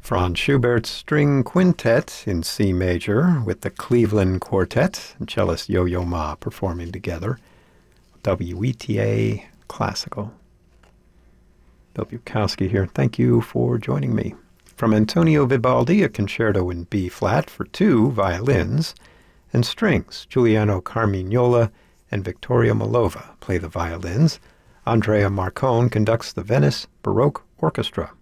Franz Schubert's String Quintet in C major with the Cleveland Quartet and cellist Yo-Yo Ma performing together. WETA Classical. Bill Bukowski here. Thank you for joining me. From Antonio Vivaldi, a concerto in B-flat for two violins and strings. Giuliano Carmignola and Victoria Malova play the violins. Andrea Marcone conducts the Venice Baroque Orchestra.